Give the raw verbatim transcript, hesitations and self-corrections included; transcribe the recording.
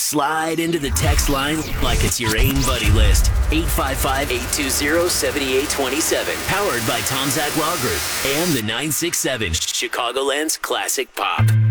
Slide into the text line like it's your AIM buddy list. eight five five, eight two zero, seven eight two seven. Powered by Tom Zach Law Group and the nine six seven Chicagoland's Classic Pop.